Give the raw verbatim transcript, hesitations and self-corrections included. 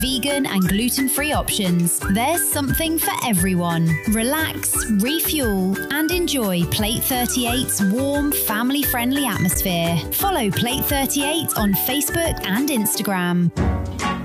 vegan and gluten-free options. There's something for everyone. Relax, refuel, and enjoy Plate thirty-eight's warm, family-friendly atmosphere. Follow Plate thirty-eight on Facebook and Instagram.